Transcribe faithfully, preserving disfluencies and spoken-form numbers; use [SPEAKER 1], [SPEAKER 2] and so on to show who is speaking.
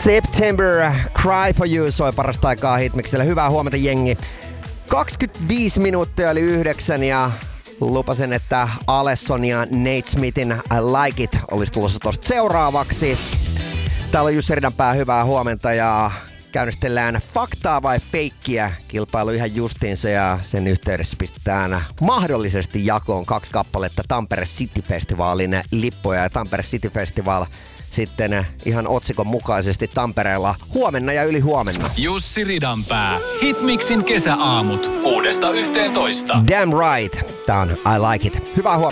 [SPEAKER 1] September, Cry for You soi parasta aikaa Hitmiksellä. Hyvää huomenta jengi. kaksikymmentäviisi minuuttia oli yhdeksän ja lupasin, että Alesson ja Nate Smithin I Like It olisi tulossa tosta seuraavaksi. Täällä on Jussi Ridanpää, hyvää huomenta ja käynnistellään faktaa vai feikkiä kilpailu ihan justiinsa ja sen yhteydessä pistetään mahdollisesti jakoon kaksi kappaletta Tampere City Festivalin lippuja ja Tampere City Festival sitten ihan otsikon mukaisesti Tampereella huomenna ja yli huomenna.
[SPEAKER 2] Jussi Ridanpää. Hitmixin kesäaamut. Kuudesta yhteentoista.
[SPEAKER 1] Damn right. Tää on I Like It. Hyvää huomenta.